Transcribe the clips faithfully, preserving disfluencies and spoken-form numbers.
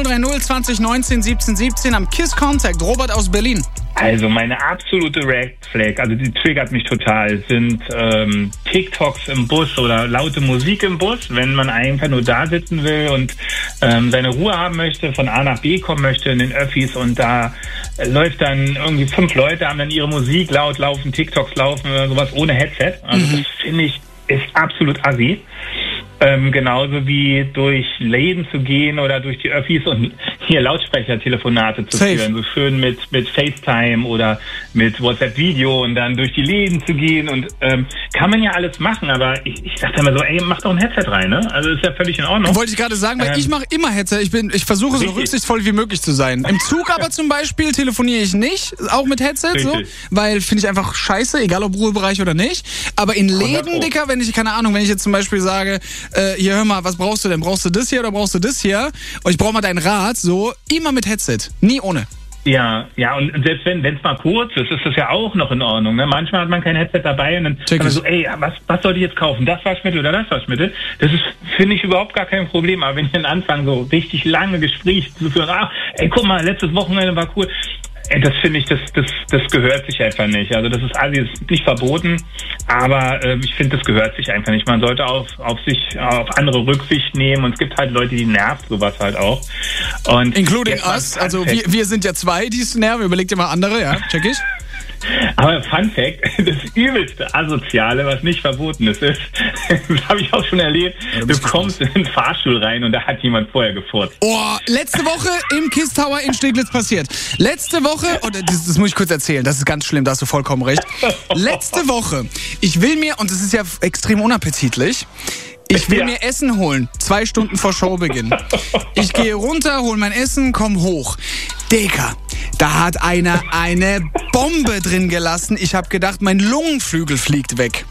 null drei null zwanzig neunzehn siebzehn siebzehn am Kiss Contact. Robert aus Berlin. Also meine absolute Red Flag, also die triggert mich total, sind ähm, TikToks im Bus oder laute Musik im Bus, wenn man einfach nur da sitzen will und ähm, seine Ruhe haben möchte, von A nach B kommen möchte in den Öffis und da äh, läuft dann irgendwie fünf Leute, haben dann ihre Musik laut laufen, TikToks laufen oder sowas ohne Headset. Also mhm. das finde ich ist absolut assi. Ähm, genauso wie durch Läden zu gehen oder durch die Öffis und hier Lautsprechertelefonate zu Safe. führen, so schön mit mit FaceTime oder mit WhatsApp-Video und dann durch die Läden zu gehen und ähm, kann man ja alles machen, aber ich, ich dachte immer so, ey, mach doch ein Headset rein, ne? Also ist ja völlig in Ordnung. Wollte ich gerade sagen, weil ähm, ich mache immer Headset. Ich bin, ich versuche so richtig. rücksichtsvoll wie möglich zu sein. Im Zug aber zum Beispiel telefoniere ich nicht, auch mit Headset, so, weil finde ich einfach scheiße, egal ob Ruhebereich oder nicht. Aber in Läden, Dicker, wenn ich, keine Ahnung, wenn ich jetzt zum Beispiel sage, äh, hier, hör mal, was brauchst du denn? Brauchst du das hier oder brauchst du das hier? Und ich brauche mal deinen Rat, so, immer mit Headset, nie ohne. Ja, ja, und selbst wenn es mal kurz ist, ist das ja auch noch in Ordnung. Ne? Manchmal hat man kein Headset dabei und dann sagt man so, ey, was, was soll ich jetzt kaufen? Das Waschmittel oder das Waschmittel? Das ist, finde ich, überhaupt gar kein Problem. Aber wenn ich dann anfange, so richtig lange Gespräche zu führen, ah, ey, guck mal, letztes Wochenende war cool. Ey, das finde ich, das, das, das gehört sich einfach nicht. Also das ist alles nicht verboten, aber äh, ich finde, das gehört sich einfach nicht. Man sollte auf, auf sich, auf andere Rücksicht nehmen und es gibt halt Leute, die nervt sowas halt auch. Und Including us, also wir, wir sind ja zwei, die es nerven. Überlegt ihr mal andere, ja, check ich. Aber Fun Fact, das übelste Asoziale, was nicht verboten ist, ist, das habe ich auch schon erlebt, ja, du kommst in den Fahrstuhl rein und da hat jemand vorher gefurzt. Oh, letzte Woche im Kiss Tower in Steglitz passiert. Letzte Woche, oh, das, das muss ich kurz erzählen, das ist ganz schlimm, da hast du vollkommen recht. Letzte Woche, ich will mir, und das ist ja extrem unappetitlich, ich will ja. mir Essen holen, zwei Stunden vor Showbeginn. Ich gehe runter, hol mein Essen, komm hoch. Digga, da hat einer eine Bombe drin gelassen. Ich habe gedacht, mein Lungenflügel fliegt weg.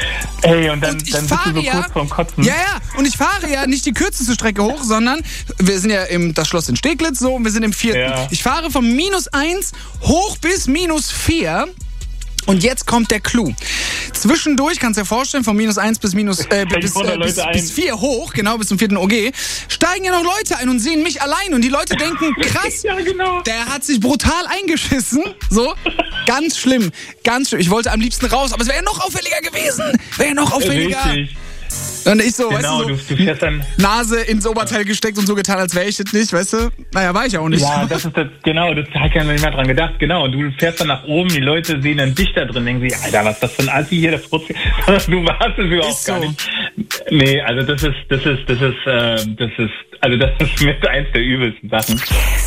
Ey, und dann, und ich dann bist du so ja, kurz vorm Kotzen. Ja, ja, und ich fahre ja nicht die kürzeste Strecke hoch, sondern wir sind ja im das Schloss in Steglitz so und wir sind im vierten. Ja. Ich fahre von minus eins hoch bis minus vier. Und jetzt kommt der Clou. Zwischendurch, kannst du dir vorstellen, von minus eins bis minus äh, bis, äh, bis, bis vier hoch, genau, bis zum vierten O G, steigen ja noch Leute ein und sehen mich allein. Und die Leute denken, krass, ja, genau. Der hat sich brutal eingeschissen. So, ganz schlimm, ganz schlimm. Ich wollte am liebsten raus, aber es wäre ja noch auffälliger gewesen. Wäre ja noch auffälliger. Richtig. Und ich so, genau, weißt du, so, du, du fährst dann Nase ins Oberteil gesteckt und so getan, als wäre ich das nicht, weißt du? Naja, war ich auch nicht. Ja, das ist das, genau, das hat keiner nicht mehr dran gedacht, genau. Und du fährst dann nach oben, die Leute sehen dann dich da drin, denken sich, Alter, was ist das für ein Assi hier, das Frutz. Du warst es überhaupt ist gar so. nicht. Nee, also das ist, das ist, das ist, äh, das ist, also das ist mit eins der übelsten Sachen.